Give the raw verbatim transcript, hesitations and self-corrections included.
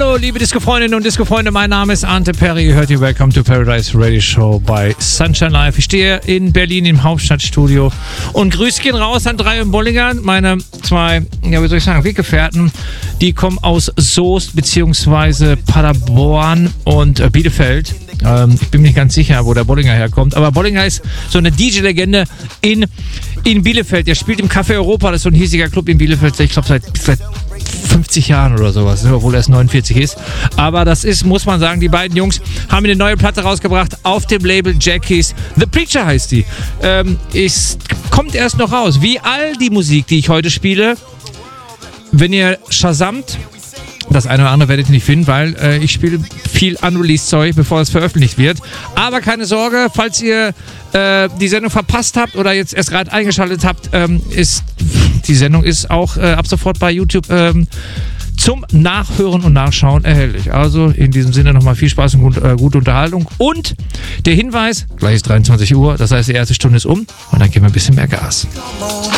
Hallo, liebe Disco-Freundinnen und Disco-Freunde, mein Name ist Ante Perry. Ihr hört die Welcome to Paradise Radio Show bei Sunshine Live. Ich stehe in Berlin im Hauptstadtstudio und Grüße gehen raus an drei in Bollingern. Meine zwei, ja, wie soll ich sagen, Weggefährten, die kommen aus Soest bzw. Paderborn und äh, Bielefeld. Ähm, ich bin mir nicht ganz sicher, wo der Bollinger herkommt, aber Bollinger ist so eine D J-Legende in, in Bielefeld. Der spielt im Café Europa, das ist so ein hiesiger Club in Bielefeld, ich glaube seit, seit fünfzig Jahren oder sowas, obwohl er erst neunundvierzig ist. Aber das ist, muss man sagen, die beiden Jungs haben eine neue Platte rausgebracht auf dem Label Jackies. The Preacher heißt die. Ähm, ist, kommt erst noch raus. Wie all die Musik, die ich heute spiele, wenn ihr shazamt, das eine oder andere werdet ihr nicht finden, weil äh, ich spiele viel Unreleased-Zeug, bevor es veröffentlicht wird. Aber keine Sorge, falls ihr äh, die Sendung verpasst habt oder jetzt erst gerade eingeschaltet habt, ähm, ist die Sendung ist auch äh, ab sofort bei YouTube ähm, zum Nachhören und Nachschauen erhältlich. Also in diesem Sinne nochmal viel Spaß und gut, äh, gute Unterhaltung. Und der Hinweis, gleich ist dreiundzwanzig Uhr, das heißt die erste Stunde ist um und dann geben wir ein bisschen mehr Gas.